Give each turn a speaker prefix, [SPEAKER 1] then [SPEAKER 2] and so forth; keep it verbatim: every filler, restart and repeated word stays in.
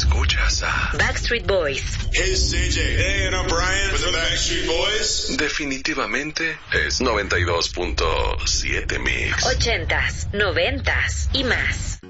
[SPEAKER 1] Escuchas a
[SPEAKER 2] Backstreet Boys.
[SPEAKER 3] Hey, it's C J. Hey, and I'm Brian with the Backstreet Boys.
[SPEAKER 1] Definitivamente es noventa y dos punto siete Mix.
[SPEAKER 2] Ochentas, noventas y más.